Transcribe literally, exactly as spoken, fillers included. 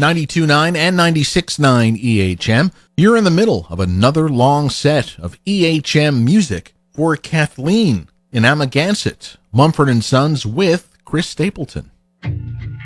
ninety-two point nine and ninety-six point nine E H M. You're in the middle of another long set of E H M music for Kathleen in Amagansett, Mumford and Sons with Chris Stapleton.